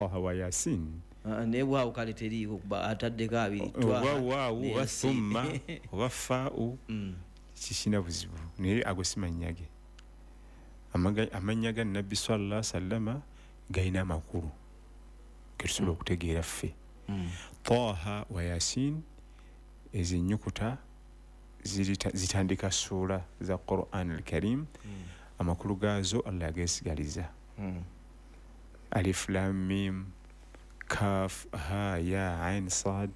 wa yasin ne waaw kale teriiko kuba ataddeko abiri waawu wa thumma wa faa'u kikina buzibu naye ago simanyage amanya ga nabbi sallallahu alaihi wasallama gayina amakulu getusobola okutegeera ffe taha wa yasin ezo ennyukuta zitandika ssuula za Quran al-Karim amakulu gaazo Allah yageesigaliza alif lam mim kaf ha ya ain sad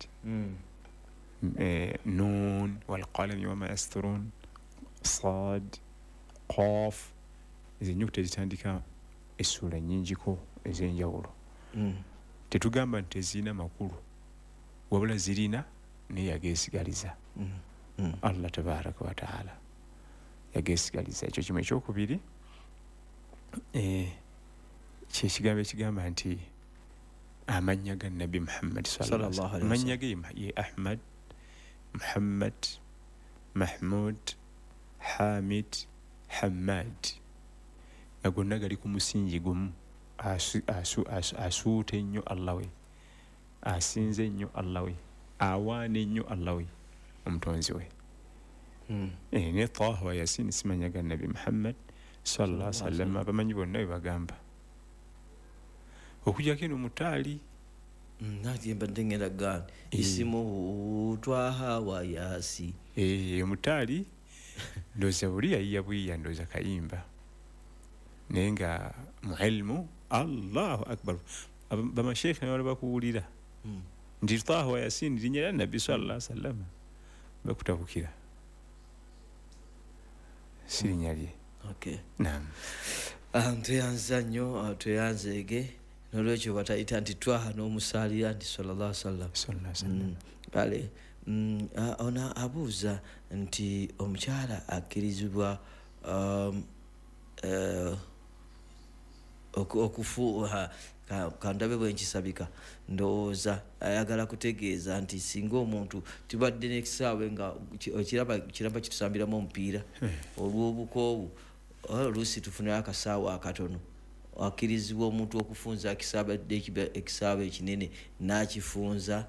nun wal qalam wama yasturun sad qaf ezo ennyukuta zitandika essuula nnyingiko ez'enjawulo tetugamba nti tezirina makulu wabula zirina naye yageesigaliza Allah tabaraka wa taala yageesigaliza ekyo kimu ekyokubiri kyekigambo ekigamba nti amannya ga Nabi Muhammad sallallahu alaihi wasallam amannya ge ye Ahmad Muhammad Mahmud Hamid Hamad nga gonna gali ku musingi gumu asuute ennyo Allah we asinze ennyo Allah we awaana ennyo Allah we omutonzi we ne taha wa yasin simanyaga Nabi Muhammad sallallahu alaihi wasallam abamanyi bonna bwe bagamba okujjako eno mutaali nati mbadde ngenda gani isimu twaha wa yasi mutaali ndooza buli yayiya bwiya ndooza kayimba naye nga muilmu Allahu akbar bamasheekhe nabala bakuwulira nti taha wa yasin linnya lya Nabbi sallallahu alaihi wasallam bakutabukira si linnya lye. Naam. Tuyanza nnyo tuyanzeege nolwekyo batayita nti twaha n'omusaalira nti sallallahu alaihi wasallam. Kale ona abuuza nti omukyala akkirizibwa okufuuha kandabe bwenkisabika ndowooza ayagala kutegeeza nti singa omuntu tibadde n'ekisaawe nga kiraba kitusambiramu omupiira olw'obukoowu oluusi tufunayo akasaawa akatono akkirizibwa omuntu okufunza akisabadde ekisaawe ekinene n'akifunza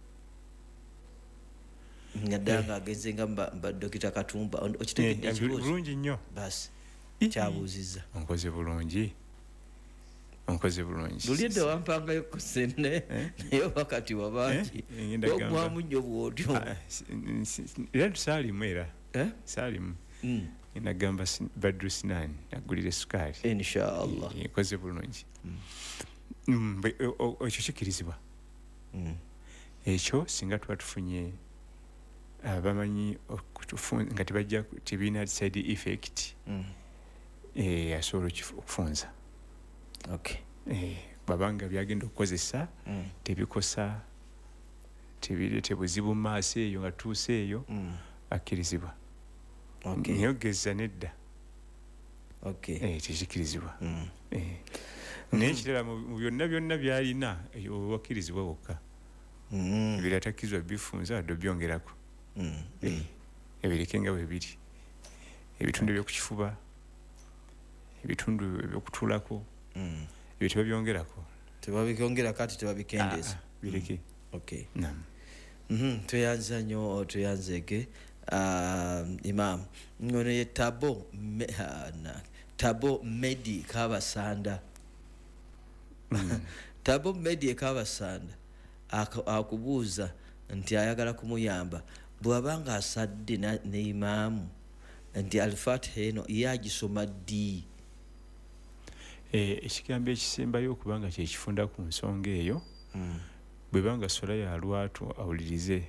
nga agenze nga Dokita Katumba okitegedde ekibuuzo bulungi nnyo basi kyabuuzizza onkoze bulungi luli edda wampangayo kusenne naye wakati wabangi ogwamu nnyo bwotyo era tusaalimu era saalimu nagamba Badru Sinan agulire sukaali inshallah nkoze bulungi ekyo kikirizibwa ekyo singa tuba tufunye abamanyi nga tebajja tebirina side effect asobola okufunza babanga byagenda okukozesa tebikosa tebireete buzibu mu maaso eyo nga tuuse eyo akkirizibwa nyogeza nedda tekikirizibwa naye ekirala mu byonna byalina wakkirizibwa wokka ebiratakkirizwa bifunza wadde obyongerako ebireke nga bwe biri ebitundu ebyokukifuba ebitundu ebyokutuulako ebyo tebabyongerako tebabikyongera kati tebabikendeeza bireke naam tweyanza nnyo tweyanzeege Imam ngono ye Tabo Medi Kabasanda Tabo Medi Kabasanda akubuuza nti ayagala kumuyamba bw'abanga asadde ne imaamu nti Al-Fatiha eno yagisoma ddi ekigambo ekisembayo okubanga kyekifunda ku nsonga eyo bwe banga sola ya lwatu awulirize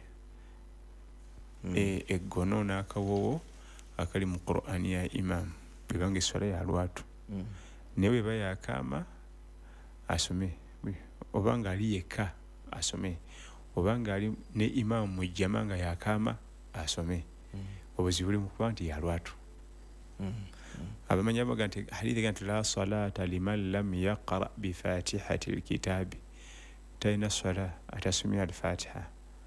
eggono n'akawowo akali mu Qur'ani ya imaamu bwe banga esola ya lwatu naye bwe bayakaama asome obanga ali yekka asome obanga ali ne imaamu mu jjama nga yakaama asome obuzibu buli mu kuba nti ya lwatu abamanyi abaga nti hadithi ga nti la salata liman lam yaqra bi fatihati lkitaabi talina swala atasomera al-Fatiha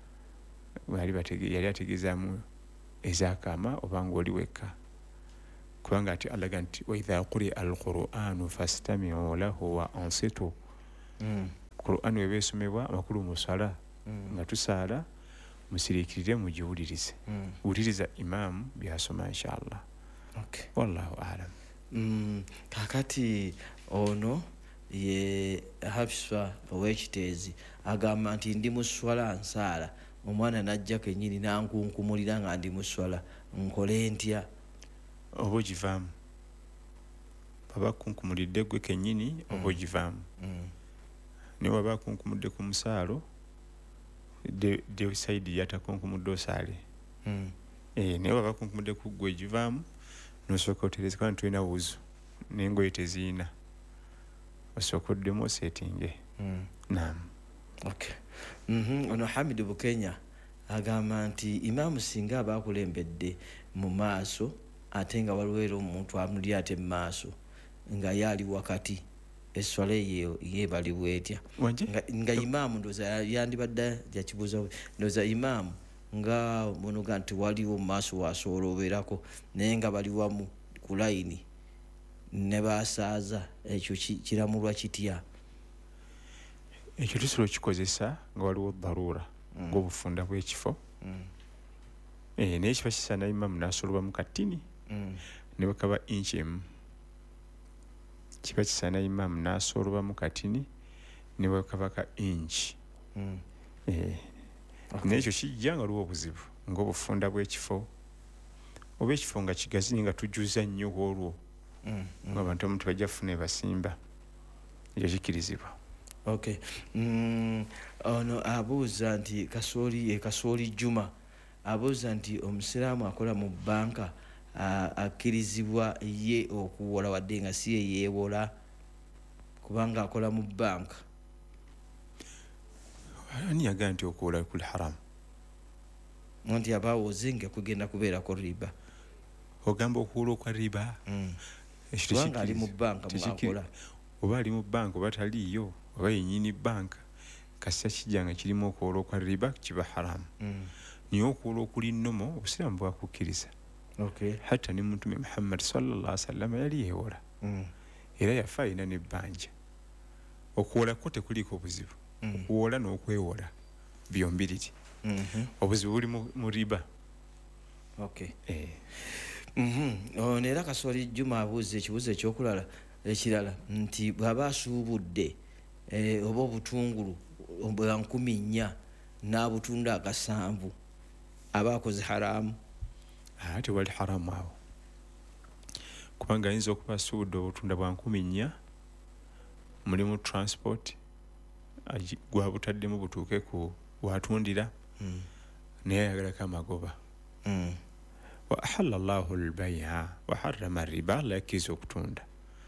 yali ategeezaamu ezakaama obanga oli wekka kubanga ati alaga nti wa idha quri'a al-Qur'anu fastami'u lahu wa ansitu Qur'an webesomebwa amakulu musala nga tusaala musirikirire mugiwulirize wuliriza imam byasoma inshallah. Okay. Wallahu a'lam. Kakati ono ye Hafsa ow'ekiteezi agamba nti ndi mu swala nsaala omwana najja kenyini nankunkumulira nga ndi mu swala nkole ntya? Oba ogivaamu baba kunkumulidde gwe kenyini oba ogivaamu naye waba kunkumudde ku musaalo de side yatakunkumudde osaale naye waba kunkumudde ku gwe ogivaamu nosooka otereza kana tulina wuzu n'engoye teziina osooka oddemu oseetinge. Naam. Okay. Ono Hamid Bukenya agamba nti imaamu singa aba akulembedde mu maaso ate nga waliwo era omuntu amuli ate mu maaso nga yali wakati eswala eyo yebalibwa etya? Nga imaamu ndoza yandibadde yakibuuza ndoza imaamu nga bonoga nti waliwo mu maaso wasobola obeerako naye nga bali wamu ku layini ne basaaza ekyo kiramulwa kitya? Ekyo tusobola kikozesa nga waliwo daruura ng'obufunda bw'ekifo naye kiba kisaana imaamu n'asolobwa mu katini ne bwekaba inchi emu kiba kisaana imaamu n'asolobwa mu katini ne bwekaba ka inchi naye ekyo kijja nga waliwo obuzibu ng'obufunda bw'ekifo oba ekifo nga kigazi nga tujjuza nnyo olwo ng'abantu abamu tebajja kufuna ebasimba ekyo kikirizibwa. Okay. Ono abuuza nti Kasooli Juma abuuza nti omusiraamu akola mu banka akkirizibwa ye okuwola wadde nga si ye yeewola kubanga akola mu banka? Ani yagamba nti okuwola kuli haramu? Nti abawooze nga kugenda kubeerako riba. Ogamba okuwola okwa riba? Kubanga ali mu banka mwakola. Oba ali mu banka oba taliiyo oba yennyini banka kasita kijja nga kirimu okuwola okwa riba kiba haramu. Naye okuwola okuli nnomo obusiraamu bwakukkiriza. Hatta ne Mutume Muhammad sallallahu alaihi wasallam yali yeewola era yafa alina n'ebbanja. Okuwolako tekuliiko buzibu. Okuwola n'okwewola byombiriri. Obuzibu buli mu riba. Ono era Kasooli Juma abuuza ekibuuzo ekirala nti bw'aba asuubudde oba obutungulu bwa 4,000 n'abutunda 7 aba akoze haramu? Tewali haramu awo kubanga ayinza okuba asuubudde obutunda bwa 4,000 mulimu transport gwabutaddemu butuuke ku watundira naye ayagalako amagoba. Wa ahalla Allahu al-bay'a wa harrama ar-riba, Allah yakkiriza okutunda.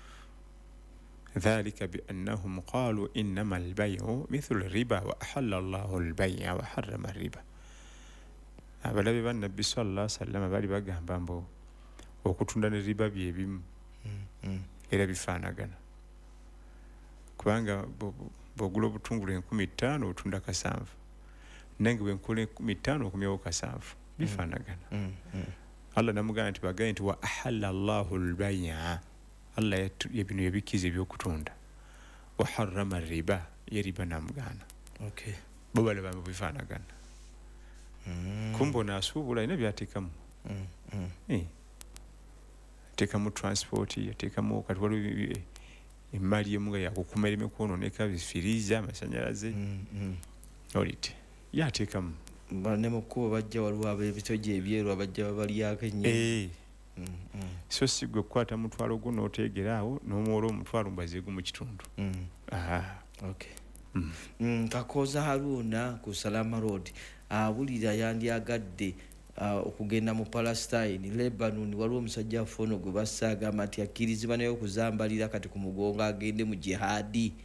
ذلك بأنهم قالوا إنما البيع مثل الربا وأحل الله البيع وحرم الربا. Abalabe ba Nabbi sallallahu alaihi wasallam bali bagamba mbu okutunda ne riba bye bimu era bifaanagana kubanga bw'ogula obutungulu 15,000 otunda 7 nange bwe nkola 15,000 okumyawo 7 bifaanagana. Allah namugamba nti bagaye nti wa ahalla Allahu al-bay'a, Allah bino yabikiza ebyokutunda, wa harrama riba, ye riba namugana. Bo balaba bifaanagana. Kumbo n'asuubula alina by'ateekamu. Ateekamu transport, ateekamu kati waliwo emmaali emu nga yakukuuma ereme kwonooneka, firiiza, amasanyalaze. Olite ye ateekamu. Ne mu kkubo bajja waliwo ab'ebitogi ebyeru abajja babalyako ennyo. So si gwe kukwata mutwalo gwo n'oteegeraawo n'omuwola omutwalo mbazeegu mu kitundu. Kakooza Haruna ku Salama Road awulira yandyagadde okugenda mu Palestine, Lebanon. Waliwo omusajja afono gwe bassa agamba nti akkirizibwa naye okuzambalira kati ku mugongo agende mu jihaadi.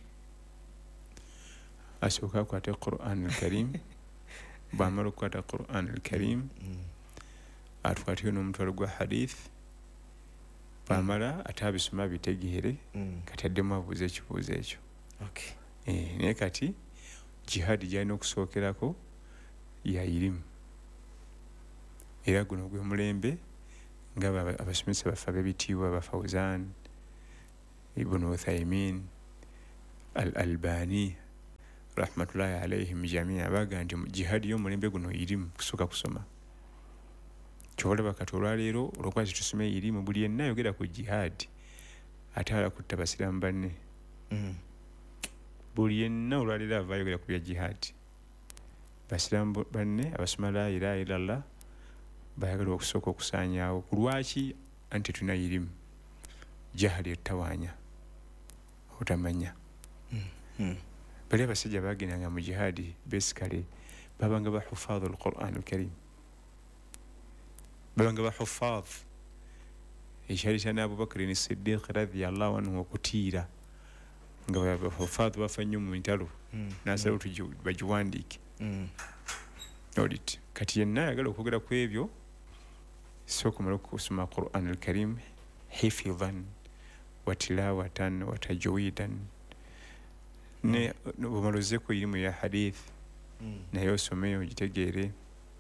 Asooka akwate Qur'an al-Karim bw'amala okukwata Qur'an al-Karim atwatiyo n'omutwalo gwa hadith bw'amala ate abisoma bitegeere kati addemu abuuza ekibuuzo ekyo. Naye kati jihadi gyalina okusookerako ya irimu era guno gwe mulembe nga abasomesa baffe ab'ebitiibwa ba Fawzan, Ibn Uthaymin, Al-Albani, rahmatullahi alaihim jamia baga nti jihadi y'omulembe guno irimu kusooka kusoma. Kyolaba kati olwaleero olwokwazi tusome irimu buli yenna ayogera ku jihadi ate alakutta basiraamu banne. Buli yenna olwaleero ava ayogera ku bya jihadi. Basiraamu banne abasoma la ilaha illallah bayagala okusooka okusaanyaawo. Ku lwaki? Anti tulina irimu. Jahali etawaanya otamanya. Bali abasajja bagendanga mu jihadi basically babanga bahufaadhu al-Qur'an al-Karim. Babanga bahufaadhu ekyali kya Abubakar as-Siddiq radhiyallahu anhu okutiira nga bahufaadhu bafa nnyo mu ntalo n'asalawo bagiwandiike. Kati yenna ayagala okwogera ku ebyo sooka omala okusoma Qur'an al-Karim hifidhan wa tilawatan wa tajwidan. Ne bw'omalozeeko irimu ya hadith naye osome ogitegeere.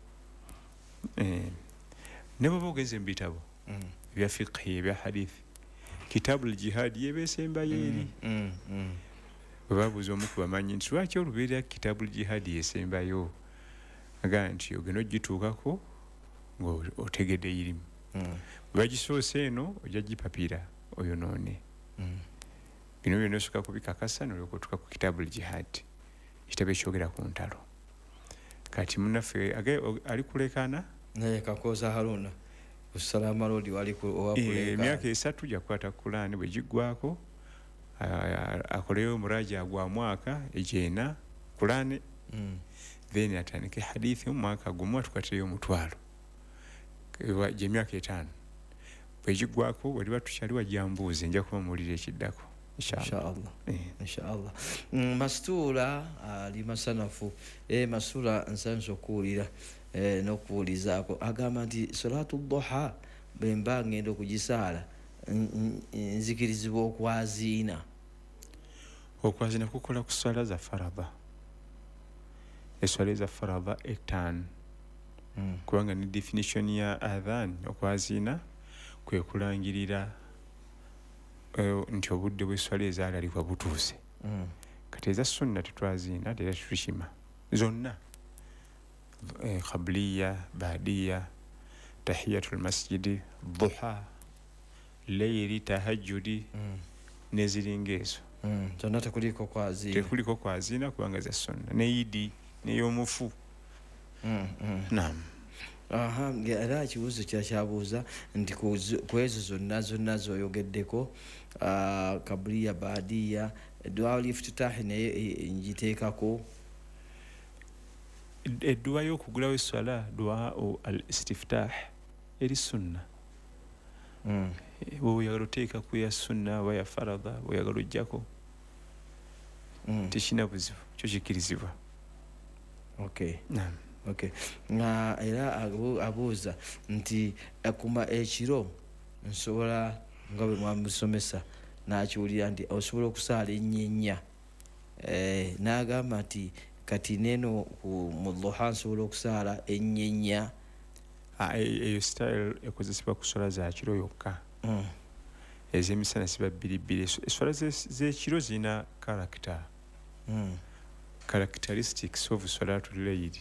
Ne bw'oba ogenze mu bitabo ebya fiqhi ebya hadith kitaabu al-jihadi yeba esembayo eri. Bwe babuuza omu ku bamanyi nti lwaki olubeerera kitaabu al-jihadi yesembayo agamba nti ogenda ogituukako ng'otegedde irimu. Bwe bagisoose eno ojja gipapira oyonoone. Bino byonna osooka kubikakasa n'olyoka otuuka ku kitaabu al-jihadi ekitabo ekyogera ku ntalo. Kati munnaffe ali kulekaana naye Kakooza Haruna Usalama Road wali owakuleka emyaka 3 jakwata Qur'an bwe giggwako akoleyo muraja gwa mwaka ejeena Qur'an then atandike hadithi mu mwaka gumu atukwatireyo omutwalo gy'emyaka 5 bwe giggwako wali batukyali wajambuuze nja kuba muwulira ekiddako inshallah. Mastura ali masanafu Mastura nsanso okuwulira n'okuwulizaako agamba nti salatu duha bwe mba ngenda okugisaala nzikirizibwa okwaziina. Okwaziina kukola ku swala za faradha. Eswala za faradha 5 kubanga ni definition ya adhan okwaziina kwe kulangirira nti obudde bw'eswala ezaalalibwa butuuse. Kati eza sunna tetwaziina era tutukima zonna qabliya baadiya tahiyatul masjidi duha layli tahajjudi neziringa ezo zonna tekuliko kwaziina kubanga za sunna neidi n'ey'omufu. Naam. Era ekibuuzo kyabuuza nti ku ezo zonna z'oyogeddeko kabliya baadiya dua al-iftitaahi naye ngiteekako. Edduwa y'okugulawo esswala dua al-istiftah eri sunna. Bw'oyagala oteeka ku ya sunna oba ya faradha bw'oyagala ojjako tekina buzibu kyo kikkirizibwa. Naam. Era abuuza nti ekiro nsobola nga bwe mwamusomesa n'akiwulira nti osobola okusaala ennyenya n'agamba nti kati neeno mu duha nsobola okusaala ennyenya. Eyo style ekozesebwa ku swala za kiro yokka. Ez'emisana siba bbiribbiri. Eswala z'ekiro zirina characteristics of salatul layl.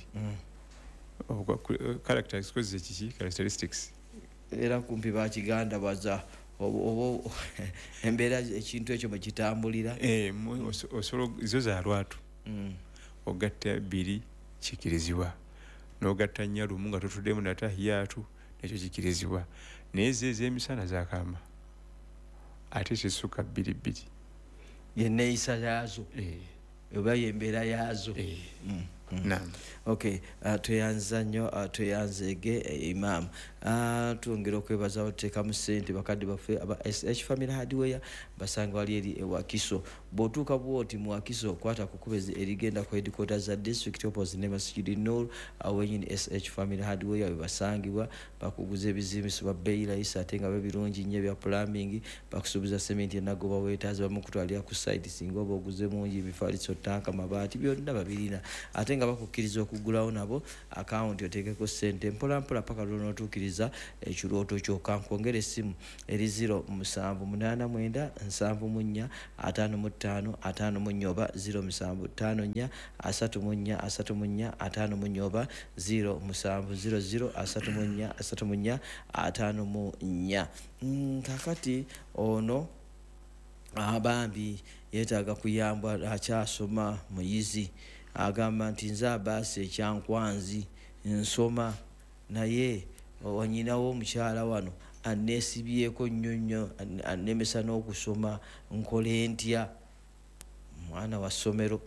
Characteristics era kumpi bakiganda baza embeera ekintu ekyo bwe kitambulira osobola zo za lwatu ogatta 2 kikirizibwa n'ogatta 4 lumu nga totuddemu natahiyatu nekyo kikirizibwa naye ez'emisana zakamba ate kisuka 2 yenneeyisa yaazo oba yembeera yaazo. Naam. Tweyanza nnyo tweyanzeege Imam. Twongera okwebaza otuteekamu ssente bakadde baffe aba SH Family Hardware basanga wali eri ewakiso. Bw'otuuka bw'oti mu Wakiso kwata kukubezi erigenda ku headquarters za district opposite ne Masjidi Nur awenyini SH Family Hardware basangibwa bakuguza ebizimbiso ba bbeeyi layisi ate nga birungi nnyo bya plumbing bakusuubiza sementi enagoba weetaazi bamu kutwalira ku site singa oba oguze mungi emifaliso tanka mabaati byonna babirina ate nga bakukkiriza okugulawo nabo akawunti oteekeko ssente mpola mpola paka lw'onootuukiriza ekirooto kyo. Kankwongera essimu eri 0789 74 55 54 oba 0754 34 34 54 oba 0700 34 34 54. Kakati ono abambi yeetaaga kuyambwa, akyasoma muyizi, agamba nti nze abaasi ekyankwanzi nsoma naye wanyinawo omukyala wano anneesibyeko nnyo nnyo, annemesa n'okusoma, nkole ntya? Mwana wa ssomero.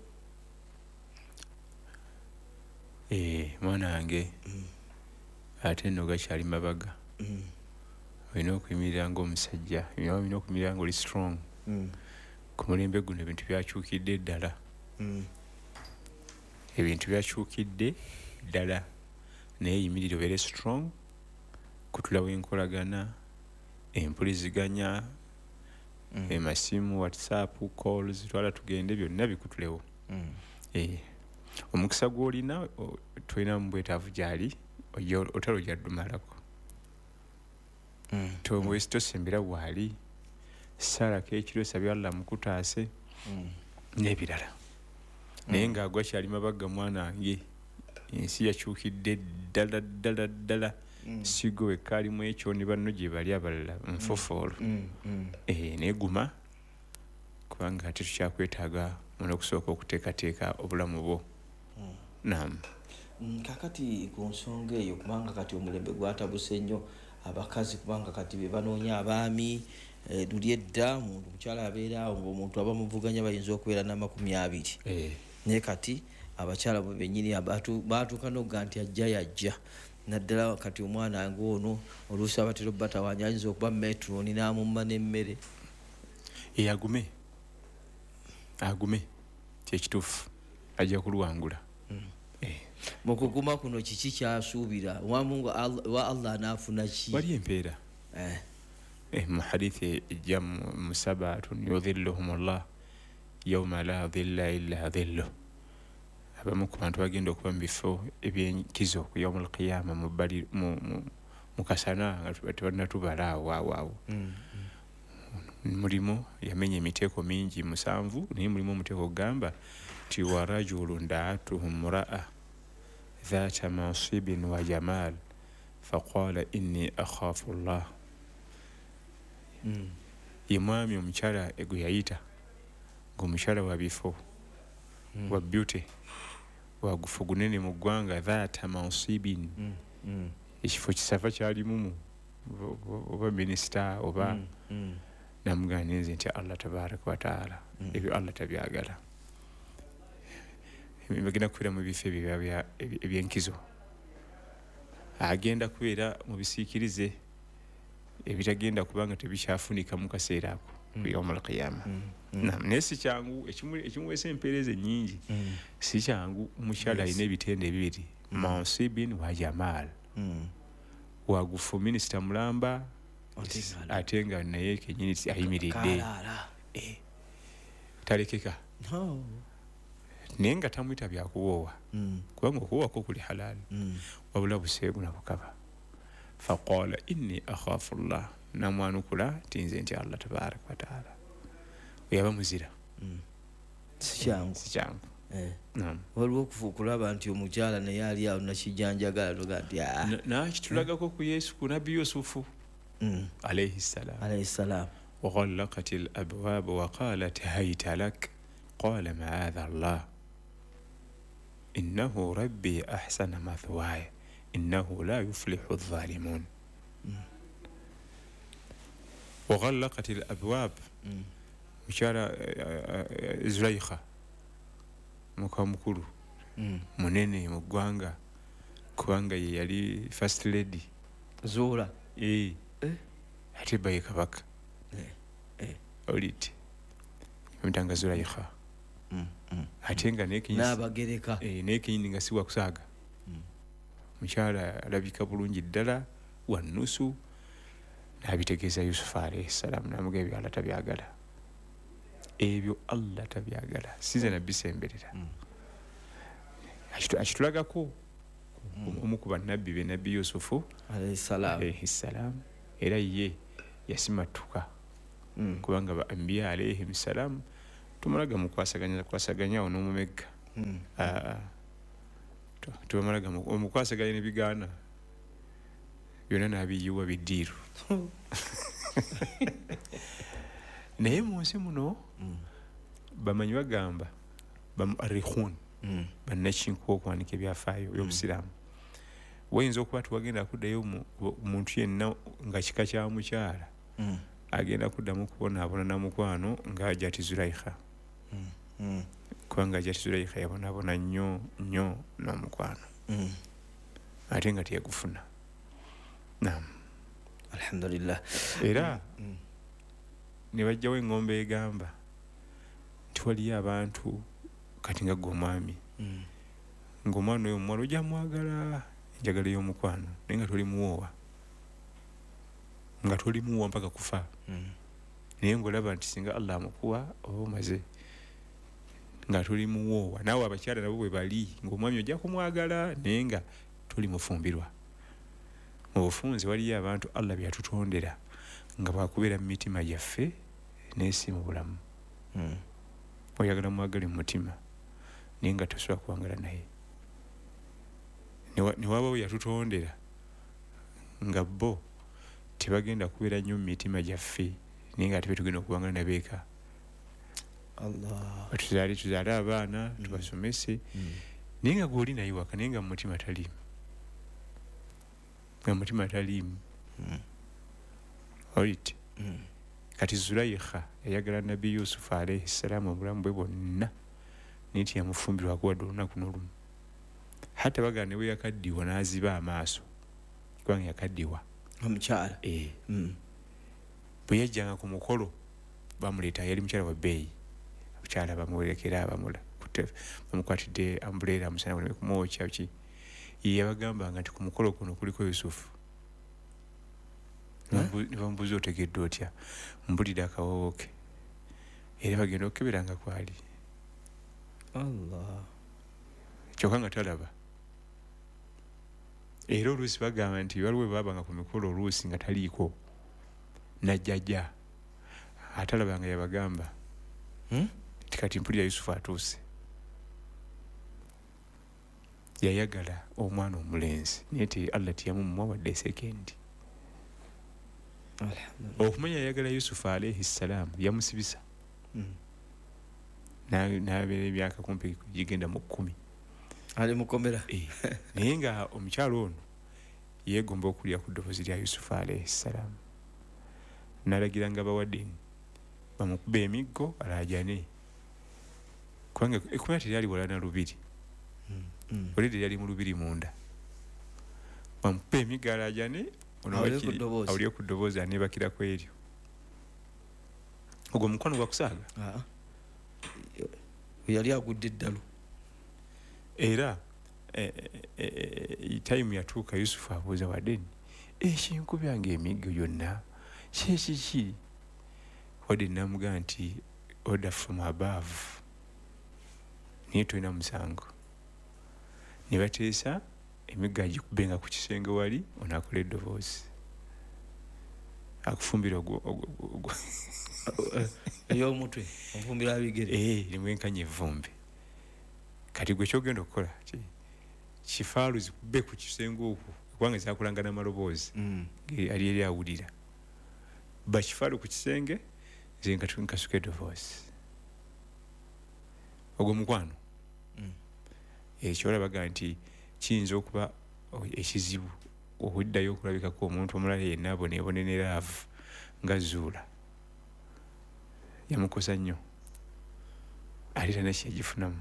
Mwana wange ate nno gakyali mabaga. Olina okuyimirira ng'omusajja, olina okuyimirira ng'oli strong. Ku mulembe guno ebintu byakyukidde ddala. Ebintu byakyukidde ddala, naye yimirira obeere strong. Kutulawo enkolagana, empuliziganya, emasimu, WhatsApp, calls, twala tugende, byonna bikutulewo. Omukisa gw'olina tolina mu bwetaavu gyali, otalo gyaddumalako. Tosembera waali, salako ekiro, sabya Allah mukutaase n'ebirala. Naye ng'agwa kyali mabaga mwana wange, ensi yakyukidde ddala ddala ddala. Sigo wekka alimu ekyo, ne banno gye bali abalala nfofoolo. Naye guma, kubanga ate tukyakwetaaga muno okusooka okuteekateeka obulamu bwo. Naam. Kakati ku nsonga eyo, kubanga kati omulembe gwatabuse nnyo abakazi, kubanga kati be banoonya abaami. Luli edda omukyala abeera awo ng'omuntu aba muvuganya bayinza okubeera na20. Naye kati abakyala bo bennyini baatuuka n'okuga nti yajja naddala kati omwana wange ono oluusi abatera batawaanya ayinza okuba metroni n'amumma n'emmere. Agume kyekituufu, ajja kuluwangula. Mu kuguma kuno kiki kyasuubira? Wa Allah anaafuna ki? Wali empeera mu hadithi ejja mu sabatun yudhilluhumullah yawma la dhilla illa dhilluh. Abamu ku bantu bagenda okuba mu bifo ebyenkizo ku yawmul qiyama mu kasana nga tebalina tubala awo. Mulimu yamenya emiteeko mingi 7, naye mulimu omuteeko ogamba ti wa rajulun da'atuhu imra'a dhata mansibin wa jamal faqala inni akhafu Allah. Ye mwami omukyala gwe yayita ng'omukyala wa bifo wa beauty wagufu gunene mu ggwanga, dhata mansibin, ekifo kisafa kyalimu oba minisita oba namugamba nze nti Allah tabaraka wa taala ebyo Allah tabyagala. Bagenda kubeera mu bifo ebyo ebyenkizo, agenda kubeera mu bisiikirize ebitagenda kubanga tebikyafunika mu kaseera ako ku yawmul qiyama. Naye si kyangu, ekimuweesa empeereza ennyingi, si kyangu mukyala alina ebitende ebibiri, mansibin wa jamal, wagufu minisita mulamba ate nga naye kennyini ayimiridde talekeka, naye nga tamwita byakuwoowa, kubanga okuwoowako kuli halaali, wabula buseegu na bukaba. Faqala inni akhafu Allah, namwanukula ti nze nti Allah tabaraka wa taala. Yaba muzira, si kyangu. Waliwo okulaba nti omukyala naye ali awo nakijjanjagala toga nti nakitulagako ku Yesu, ku Nabbi Yusufu alayhi salam. وغلقت الأبواب وقالت هيت لك قال معاذ الله إنه ربي أحسن مثواي إنه لا يفلح الظالمون. وغلقت الأبواب مشارة زليخة mukamukulu munene mu ggwanga, kubanga ye yali first lady Zuula ate baye kabaka oliti omutanga Zulayikha ate nga n'abagereka nekinyini nga si wakusaaga. Mukyala alabika bulungi ddala wannusu, n'abitegeeza Yusufu alayhi salaam, n'amugamba ebyo Allah tabyagala, ebyo Allah tabyagala, size nabbisemberera. akitulagako omu ku bannabbi be nabbi Yusufu alayhi salaam era ye yasimatuka kubanga ba anbiya alayhi salaam tumalaga mukwasaganya n'omumegga tumalaga mukwasaganya n'ebigaana byonna n'abiyiwa biddiiru naye mu nsi muno bamanyi bagamba bamuarikhun bannakinku okwanika ebyafaayo by'obusiraamu wayinza okuba tiwagenda kuddayo muntu yenna nga kika kya mukyala agenda kuddamu kubonaabona na mukwano nga Hajjati Zulaikha kubanga Hajjati Zulaikha yabonaabona nnyo n'omukwano ate nga teyagufuna. Naam, alhamdulillah. Era ne bajjawo engombe egamba nti waliyo abantu kati nga gwe omwami ng'omwana oyo omuwala ojja mwagala enjagala y'omukwano naye nga tolimuwoowa mpaka kufa naye ng'olaba nti singa Allah amukuwa oba omaze nga tolimuwoowa naawe abakyala nabo bwe bali ng'omwami ojja kumwagala naye nga tolimufumbirwa. Mu bufunze waliyo abantu Allah byatutondera nga bwakubeera mu mitima gyaffe naye si mu bulamu. Oyagala mwagale mu mutima naye nga tosobola kuwangala naye. Ne wabawo yatutondera nga bo tebagenda kubeera nnyo mu mitima gyaffe naye nga ate betugenda okuwangala nabeeka. Tuzaale abaana tubasomese naye nga gw'oli naye waka naye nga mu mutima taliimu. Olite kati Zulaikha yayagala nabbi Yusufu alayhi salaam obulamu bwe bwonna naye tiyamufumbirwa kuwadde olunaku n'olumu. Hata bagana ne bwe yakaddiwa n'aziba amaaso kubanga yakaddiwa omukyala bwe yajjanga ku mukolo bamuleeta yali mukyala wa bbeeyi abakyala bamuwerekera bamukwatidde ambuleera amusana buleme kumwokya ki ye yabagambanga nti ku mukolo kuno kuliko Yusufu. Ne bamubuuza otegedde otya mpulira akawoowo ke era bagenda okukeberanga kwali kyokka nga talaba. Era oluusi bagamba nti waliwo baabanga ku mikolo oluusi nga taliiko najjajja atalabanga yabagamba nti kati mpulira Yusufu atuuse. Yayagala omwana omulenzi naye ti Allah tiyamumuwa wadde sekendi. Okumanya yayagala Yusufu alayhi salaam yamusibisa n'abeera emyaka kumpi gigenda mu 10 ali mukomera naye nga omukyalo ono yeegomba okulya ku ddoboozi lya Yusufu alayhi salaam n'alagira nga bawaddini bamukube emiggo alaajane kubanga ekumira teryali wala na lubiri oledi lyali mu lubiri munda bamukube emiggo alaajane awulire ku ddoboozi aneebakirako eryo. Ogwo mukwano gwa kusaaga yali agudde eddalu. Era time yatuuka Yusufu abuuza Wadeni ekinkubyanga emiggo yonna kiki Wadeni n'amugamba nti order from above naye tolina musango. Ne bateesa emiggo agikubenga ku kisenge wali onaakola eddoboozi akufumbira ey'omutwe omufumbira abigere nemwenkanya evvumbi. Kati gwe kyogenda okukola kifaalu zikube ku kisenge okwo kubanga zakulanga n'amaloboozi ali eri awulira bakifaalu ku kisenge nze nkasuka eddoboozi. Ogwo mukwano ekyolabaga nti kiyinza okuba ekizibu okuddayo okulabikako omuntu omulala yenna aboneebone ne laavu nga Zuula yamukosa nnyo ate tana kyagifunamu.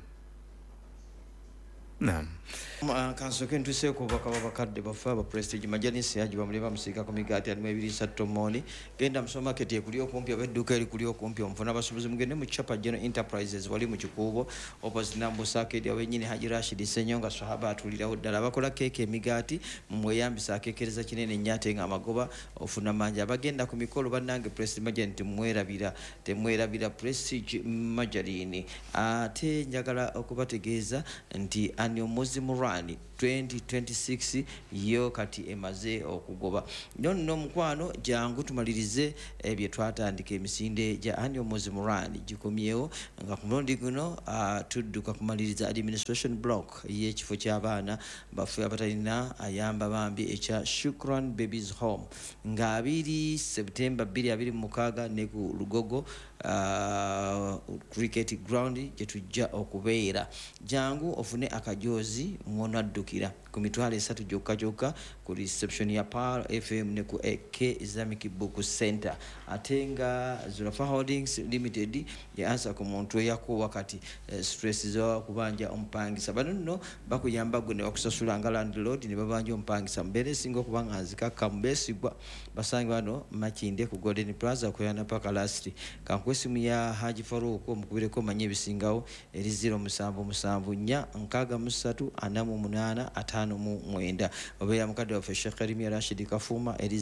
Naam. Kansoke ntuseeko obubaka bw'abakadde baffe aba Prestige Majanisi Haji bamule bamusiika ku migaati alimu 2 mmoni genda mu supermarket ekuli okumpi oba edduuka erikuli okumpi omufuna abasuubuzi mugende mu Chapa General Enterprises wali mu Kikuubo opposite Nambusa Arcade awennyini Haji Rashid Ssenyonga Sahaba atulirawo ddala abakola keeke emigaati mweyambisa akeekereza kinene nnyo ate nga amagoba ofuna mangi abagenda ku mikolo bannange Prestige Majanini temwerabira Prestige Majanini ate njagala okubategeeza nti Annual Muslim Run 2026 yo kati emaze okugoba. Nonno mukwano jangu tumalirize bye twatandika emisinde gya Annual Muslim Run gikomyewo nga ku mulundi guno tudduka kumaliriza administration block y'ekifo ky'abaana baffe abatalina ayamba bambi ekya Shukran Babies Home nga 2 September 2026 ne ku Lugogo cricket ground gye tujja okubeera. Jangu ofune akajozi ng'onaddukira ku mitwalo 3 gyokka ku reception ya Pearl FM ne ku AK Islamic Book Center. Ate nga Zulafa Holdings Limited yaanza ku muntu eyakuwa kati stress zo kubanja omupangisa. Bano nno bakuyamba gwe ne bakusasula nga landlord ne babanja omupangisa mbere singo kubanga azikaka mbesigwa basange bano Makinde ku Golden Plaza kuyana paka last kankwesimu ya Haji Farouk omukubireko manye bisingawo eri 0734835859 obeya mukadde wa Sheikh Karim Rashid Kafuma eri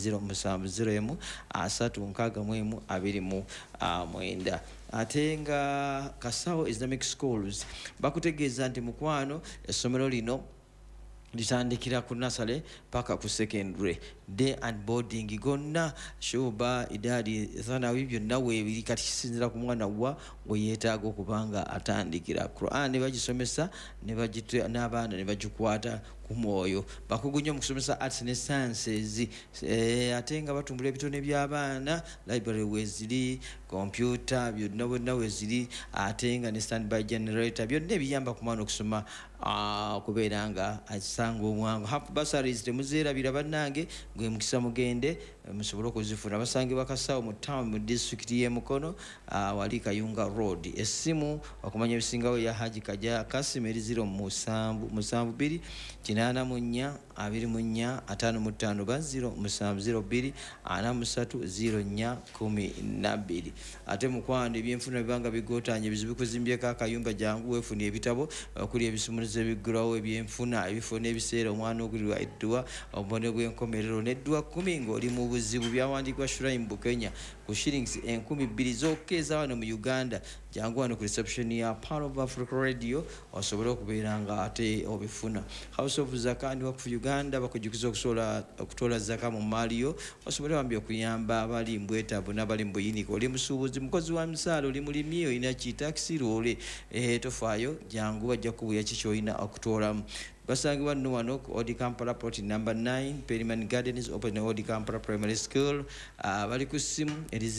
07066129. Ate nga Kasawo Islamic Schools bakutegeeza nti mukwano essomero lino litandikira ku nursery paka ku secondary day and boarding gonna shuba idadi thanawi byonna weebiri kati kisinzira ku mwana wa yeetaaga okubanga atandikira. Quran ne bagisomesa ne bagitwa n'abaana ne bagikwata ku mwoyo. Bakugunyo mu kusomesa arts ne sciences ate nga batumbula ebitone by'abaana library weziri computer byonna weziri ate nga ne standby generator byonna ebiyamba ku mwana okusoma kubeera nga asanga omwangu. Half bursaries temuzeerabira bannange gwe mukisa mugende musobole okuzifuna. Basangibwa Kasawo mu town mu district y'e Mukono wali Kayunga Road. Essimu okumanya ebisingawo ya Haji Kaja Kasim eri 0772 84 24 55 0702 43 0412. Ate mukwano ebyenfuna bibanga bigotanye bizibu kuzimbyeko akayumba jangu wefuna ebitabo okuli ebisumulizo ebigulawo ebyenfuna ebifo n'ebiseera omwana ogulirwa eddwa obubone bw'enkomerero n'eddwa 10 ng'oli mu buzibu byawandiikibwa Shrine Bukenya ku shillings 2,000 zokkeeza wano mu Uganda. Jangu wano ku reception ya Power of Africa Radio osobole okubeera nga ate obifuna. House of Zaka ndi wakufu Uganda bakujukiza okutola zaka mu maaliyo osobole wambi okuyamba abali mbwetaavu n'abali mbuyiniko. Oli musuubuzi mukozi wa misaala oli mulimi olina kitaxi lole tofaayo jangu bajja kubuya kikyolina okutoolamu. Basangibwa nno wano ku Odi Kampala plot number 9 Periman Gardens open Odi Kampala Primary School. Bali ku simu eri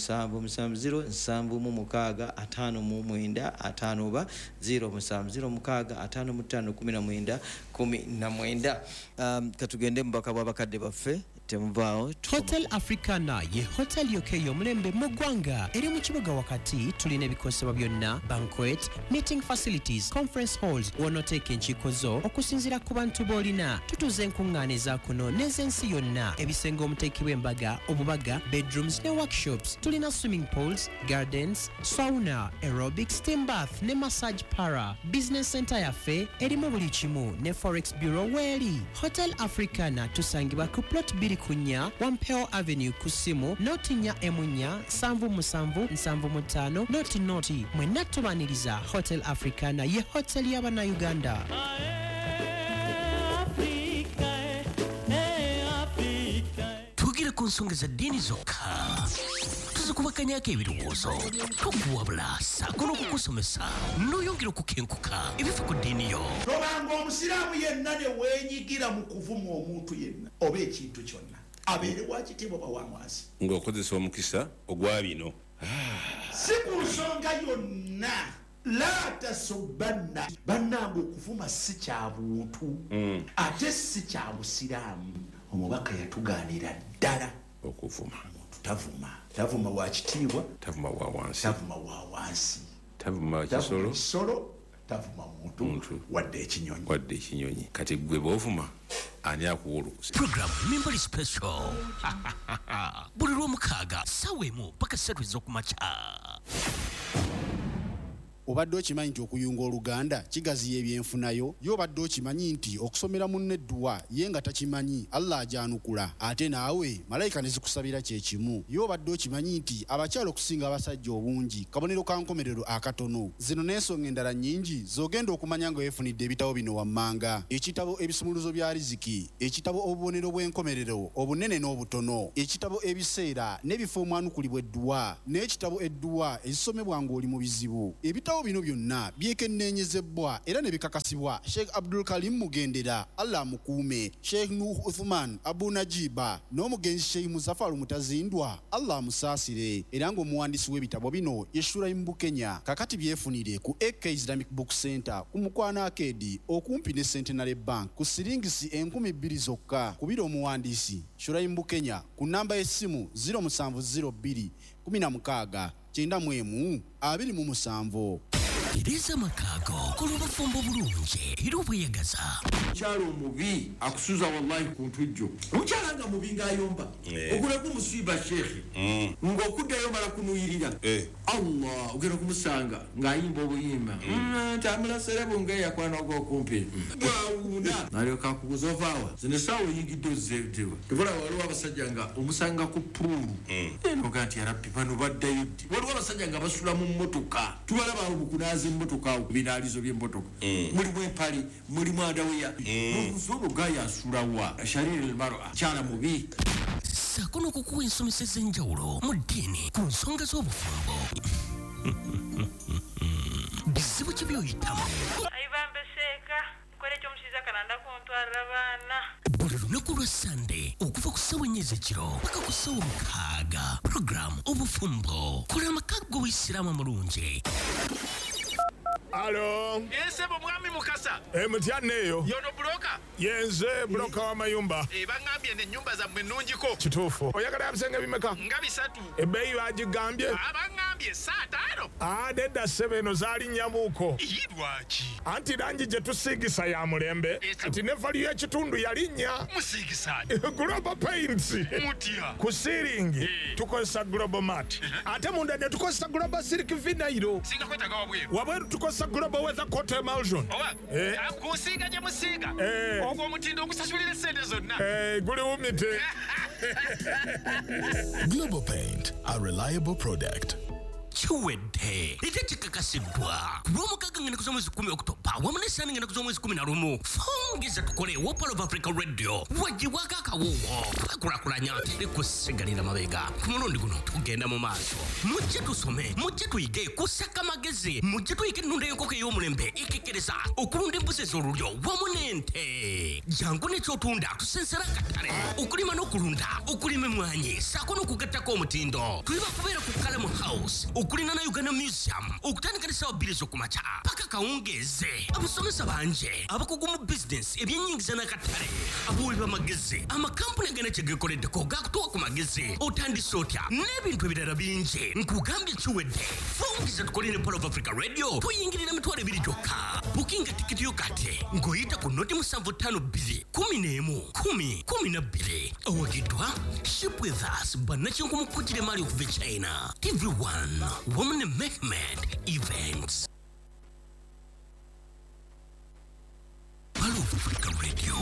07705659 07065519 katugende mubaka bw'abakadde baffe temuvaawo. Hotel Africana ye hotel yokeyo mulembe mu ggwanga eri mu kibuga wakati. Tulina ebikosebwa byonna banquet, meeting facilities, conference halls wonoteeka enkiiko zo okusinziira ku bantu b'olina. Tutuze enkuŋŋaana eza kuno n'ez'ensi yonna, ebisenge omuteekebwa embaga, obubaga, bedrooms ne workshops. Tulina swimming pools, gardens, sauna, aerobics, steam bath ne massage para. Business center yaffe erimu buli kimu ne forex bureau weeri. Hotel Africana tusangibwa ku plot 2 kunya Wampeo Avenue kusimu noti nya emunya 7775 noti mwenna tubaniriza. Hotel Africana ye hotel y'abana Uganda. Tugira ku nsonga za dini zokka tuzikubakanyako ebirowoozo tokuwabula saako n'okukusomesa n'oyongera okukenkuka ebifa ku ddiini yo. Tobanga omusiraamu yenna ne weenyigira mu kuvuma omuntu yenna oba ekintu kyonna abeere wa kitiibwa oba wa mwansi ng'okozesa omukisa ogwa bino si ku nsonga yonna. La tasubbanna bannange okuvuma si kya buntu ate si kya busiraamu. Omubaka yatugaanira ddala okuvuma. Tavuma wa kitiibwa, tavuma wa wansi, tavuma wa wansi, tavuma kisolo, tavuma muntu wadde ekinyonyi. Kati gwe b'ovuma ani akuwulukusa. Program Mimbali Special buli lw'omukaaga ssaawa 1 paka 3 ez'okumakya. obadde okimanyi nti okuyunga oluganda kigaziya ebyenfunayo yo obadde okimanyi nti okusomera munne edduwa ye nga takimanyi Allah ajanukula ate naawe malayika ne zikusabira kye kimu yo obadde okimanyi nti abakyala okusinga abasajja obungi kabonero ka nkomerero akatono zino n'ensonga endala nnyingi z'ogenda okumanya nga weefunidde ebitabo bino wammanga ekitabo ebisumuluzo bya riziki ekitabo obubonero bw'enkomerero obunene n'obutono ekitabo ebiseera n'ebifo omwanukulibwa edduwa n'ekitabo edduwa ezisomebwa ng'oli mu bizibu ebitabo bino byonna byekenneenyezebwa era ne bikakasibwa Sheikh Abdul Karim Mugendera Allah mukuume Sheikh Nuh Uthman Abu Najiba n'omugenzi Sheikh Muzaffar Mutazindwa Allah musaasire era ng'omuwandiisi w'ebitabo bino ye mu Kenya kakati byefunire ku AK Islamic Book Center ku Mukwana Arcade okumpi ne Centenary Bank ku siringisi 2,000 zokka kubira omuwandiisi mu Kenya ku namba y'essimu 0702 16 91 27 Tereza Makago kulubafumbo bulungi era obweyagaza kyalo omubi akusuza wallahi ku ntujjo omukyala nga mubi ng'ayomba ogulaku musiba shekhe ng'okuddayo mala kunuyirira Allah ogenda kumusanga ng'ayimba obuyimba tambula serebo ng'eyakwana ogw'okumpi bwawuuna nalyoka akubuza ovaawa zino essaawa oyingidde ozzeetewa tebula waliwo abasajja nga omusanga ku puulu enoga nti yarabbi bano baddayo ddi waliwo abasajja nga basula mu mmotoka tubalaba awo mukunaaza emmotoka awo binaalizo by'emmotoka mulimu empali mulimu adaweya n'omuzono gayasulawa shariri elmaro akyala mubi ssaako n'okukuwa ensomesa ez'enjawulo mu ddiini ku nsonga z'obufumbo bizibu ki by'oyitamu ayibambeseeka kole ekyomusiiza kananda kuntwalira baana buli lunaku lwa sande okuva ku ssaawa 4 ez'ekiro paka ku ssaawa 6 puroguramu obufumbo kola amaka g'obuyisiraamu amulungi. Alo. Yense mwami Mukasa. Mutyane eyo. Yono broka. Yenze broka wa mayumba. Bangambye ne nyumba za mwe nnungiko. Kituufu. Oyagala abisenge bimeka? Nga 3. Ebbeeyi bagigambye? Abangambye saa 5. Nedda 7 zaali nnyamuuko. Lwaki? Anti langi gye tusiigisa ya mulembe. Kati ne valiyo y'ekitundu yalinnya. Musiigisaani? Global Paints. Mutya? Ku siiringi tukozesa Global Mat. Ate munda ne tukozesa Global Silk Vinyl. Singa kwetaga wabweru. Wabweru tukozesa Global Weather Coat Emulsion. Kusiiga gye musiiga. Ogwo omutindo ogusasulira sente zonna. Guli wumite. Global Paint, a reliable product. Chiwedde ite kikakasiddwa kulw'omukaaga ngenda kuza mwezi 10 Oktoba wamu n'essaani ngenda kuza mwezi 11 fongeza tukole Wopal of Africa Radio wagibwako akawoowo twakulakulanya ne kusigalira mabega ku mulundi guno tugenda mu maaso mujje tusome mujje tuyige kusaka magezi mujje tuyige ennunda y'enkoko ey'omulembe ekekkereza okulunda embuzi ez'olulyo wamu n'ente jangu n'ekyotunda tusensera akatale okulima n'okulunda okulima emmwanyi ssaako n'okugattako omutindo tuli bakubeera ku Kalamu House okulina na Uganda Museum okutandika ne ssaawa 2 ez'okumakya paka kawungeeze abasomesa banje abakugu mu bizinesi ebyennyingiza n'akatale abawooli b'amagezi amakampuni agenda kye geekoleddeko gaakutuwa ku magezi otandise otya n'ebintu ebirala bingi nkugambye kiwedde fongeza tukole ne Wopal of Africa Radio tuyingirira mitwalo 2 gyokka bukinga tikiti yo kati ng'oyita ku noti 752 11 10 12 awagiddwa Ship with Us bannakinku mukujjire maali okuva China TV1 Woman Mehmet Events. Wopal of Africa Radio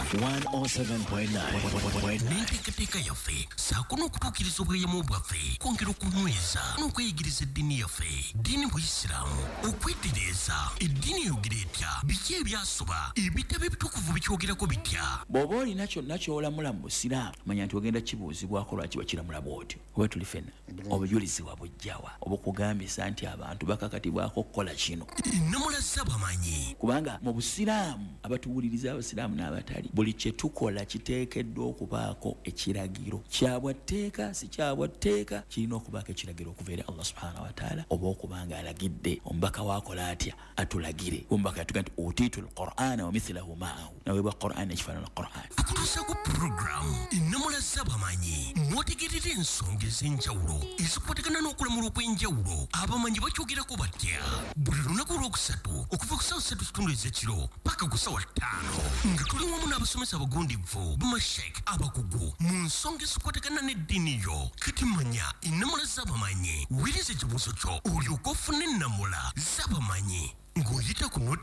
107.9 n'enteekateeka yaffe ssaako n'okutuukiriza obweyamo bwaffe kwongera okunyweza n'okweyigiriza eddiini yaffe ddiini buyisiraamu okwetereeza eddiini eyogera etya biki ebyasoba ebitabo ebitukuvu bikyogerako bitya bw'oba olina kyonna ky'olamula mu busiraamu manya nti ogenda kibuuzibwako lwaki wakiramula bw'otyo oba tuli ffenna obujulizi wabujjawa obukugambisa nti abantu bakakatibwako okukola kino nnamulaza bamanyi kubanga mu busiraamu abatuwuliriza abasiraamu n'abatali buli kye tukola kiteekeddwa okubaako ekiragiro kyabwatteeka si kyabwatteeka kirina okubaako ekiragiro okuva eri Allah subhanahu wa taala oba okubanga alagidde omubaka waakola atya atulagire omubaka yatuga nti utiitu alqur'ana wa mithlahu ma'ahu naweebwa qur'an ekifaanana qur'an tukutuusa ku puroguramu ennamulaza bamanyi mwotegerera ensonga ez'enjawulo ezikwatagana n'okulamula okw'enjawulo abamanyi bakyogerako batya buli lunaku olwokusatu okuva ku ssaawa 3 ez'ekiro paka ku ssaawa 5 nga tuli wamu n'abasomesa abasomesa abagundivu bamashek abakugu mu nsonga ezikwatagana n'eddiini yo kati manya ennamula z'abamanyi wiriza ekibuuzo kyo olyoke ofune ennamula z'abamanyi ng'oyita ku noti